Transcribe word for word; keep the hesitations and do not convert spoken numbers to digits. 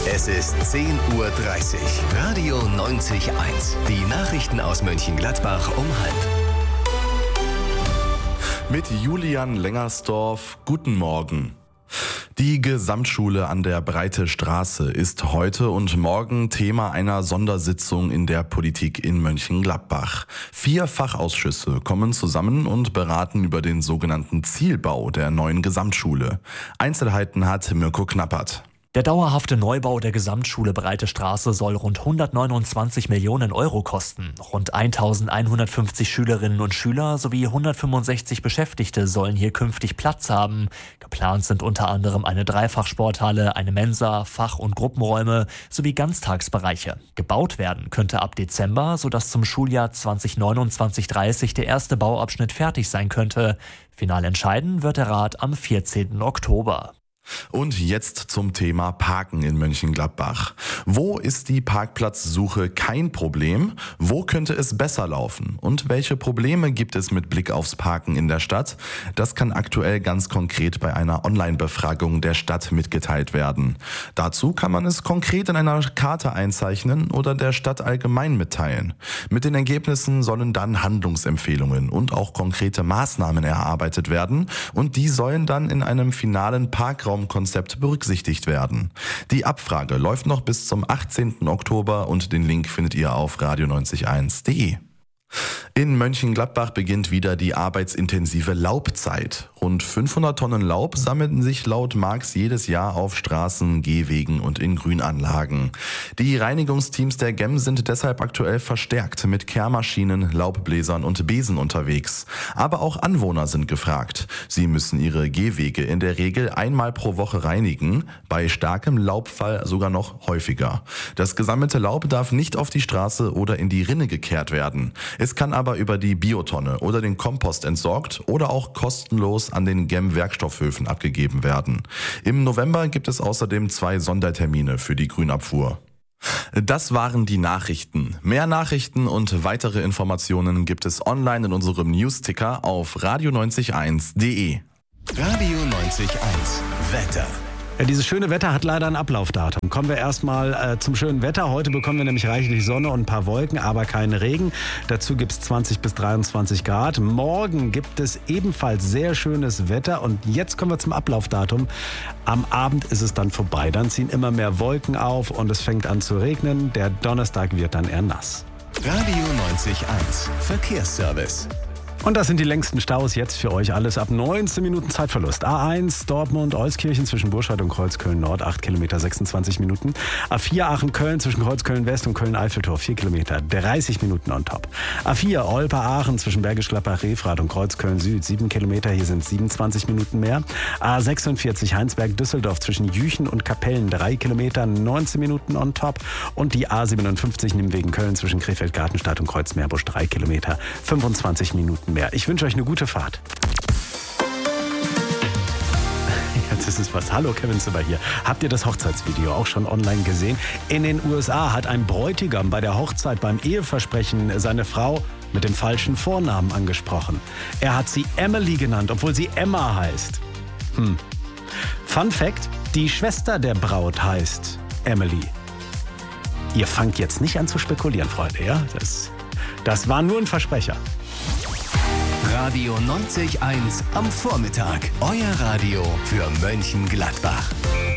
Es ist zehn Uhr dreißig. Radio neunzig Komma eins. Die Nachrichten aus Mönchengladbach um halb. Mit Julian Lengersdorf, guten Morgen. Die Gesamtschule an der Breite Straße ist heute und morgen Thema einer Sondersitzung in der Politik in Mönchengladbach. Vier Fachausschüsse kommen zusammen und beraten über den sogenannten Zielbau der neuen Gesamtschule. Einzelheiten hat Mirko Knappert. Der dauerhafte Neubau der Gesamtschule Breite Straße soll rund hundertneunundzwanzig Millionen Euro kosten. Rund eintausendeinhundertfünfzig Schülerinnen und Schüler sowie hundertfünfundsechzig Beschäftigte sollen hier künftig Platz haben. Geplant sind unter anderem eine Dreifachsporthalle, eine Mensa, Fach- und Gruppenräume sowie Ganztagsbereiche. Gebaut werden könnte ab Dezember, sodass zum Schuljahr zwanzig neunundzwanzig dreißig der erste Bauabschnitt fertig sein könnte. Final entscheiden wird der Rat am vierzehnten Oktober. Und jetzt zum Thema Parken in Mönchengladbach. Wo ist die Parkplatzsuche kein Problem? Wo könnte es besser laufen? Und welche Probleme gibt es mit Blick aufs Parken in der Stadt? Das kann aktuell ganz konkret bei einer Online-Befragung der Stadt mitgeteilt werden. Dazu kann man es konkret in einer Karte einzeichnen oder der Stadt allgemein mitteilen. Mit den Ergebnissen sollen dann Handlungsempfehlungen und auch konkrete Maßnahmen erarbeitet werden und die sollen dann in einem finalen Parkraum Konzept berücksichtigt werden. Die Abfrage läuft noch bis zum achtzehnten Oktober und den Link findet ihr auf radio neunzig Komma eins punkt de. In Mönchengladbach beginnt wieder die arbeitsintensive Laubzeit. Rund fünfhundert Tonnen Laub sammelten sich laut Marx jedes Jahr auf Straßen, Gehwegen und in Grünanlagen. Die Reinigungsteams der G E M sind deshalb aktuell verstärkt mit Kehrmaschinen, Laubbläsern und Besen unterwegs. Aber auch Anwohner sind gefragt. Sie müssen ihre Gehwege in der Regel einmal pro Woche reinigen, bei starkem Laubfall sogar noch häufiger. Das gesammelte Laub darf nicht auf die Straße oder in die Rinne gekehrt werden. Es kann aber über die Biotonne oder den Kompost entsorgt oder auch kostenlos an den G E M-Werkstoffhöfen abgegeben werden. Im November gibt es außerdem zwei Sondertermine für die Grünabfuhr. Das waren die Nachrichten. Mehr Nachrichten und weitere Informationen gibt es online in unserem Newsticker auf radio neunzig Komma eins punkt de. Radio neunzig Komma eins. Wetter. Ja, dieses schöne Wetter hat leider ein Ablaufdatum. Kommen wir erstmal äh, zum schönen Wetter. Heute bekommen wir nämlich reichlich Sonne und ein paar Wolken, aber keinen Regen. Dazu gibt es zwanzig bis dreiundzwanzig Grad. Morgen gibt es ebenfalls sehr schönes Wetter. Und jetzt kommen wir zum Ablaufdatum. Am Abend ist es dann vorbei. Dann ziehen immer mehr Wolken auf und es fängt an zu regnen. Der Donnerstag wird dann eher nass. Radio neunzig Komma eins. Verkehrsservice. Und das sind die längsten Staus jetzt für euch alles ab neunzehn Minuten Zeitverlust. A eins Dortmund, Euskirchen zwischen Burscheid und Kreuzköln Nord, acht Kilometer, sechsundzwanzig Minuten. A vier Aachen-Köln zwischen Kreuzköln West und Köln-Eiffeltor, vier Kilometer, dreißig Minuten on top. A vier Olpe-Aachen zwischen Bergisch Gladbach-Refrath und Kreuzköln Süd, sieben Kilometer, hier sind siebenundzwanzig Minuten mehr. A sechsundvierzig Heinsberg-Düsseldorf zwischen Jüchen und Kapellen, drei Kilometer, neunzehn Minuten on top. Und die A siebenundfünfzig Nimwegen-Köln zwischen Krefeld-Gartenstadt und Kreuzmeerbusch, drei Kilometer, fünfundzwanzig Minuten mehr. Ich wünsche euch eine gute Fahrt. Jetzt ist es was. Hallo, Kevin Zimmer hier. Habt ihr das Hochzeitsvideo auch schon online gesehen? In den U S A hat ein Bräutigam bei der Hochzeit beim Eheversprechen seine Frau mit dem falschen Vornamen angesprochen. Er hat sie Emily genannt, obwohl sie Emma heißt. Hm. Fun Fact, die Schwester der Braut heißt Emily. Ihr fangt jetzt nicht an zu spekulieren, Freunde, ja? Das, das war nur ein Versprecher. Radio neunzig Komma eins am Vormittag. Euer Radio für Mönchengladbach.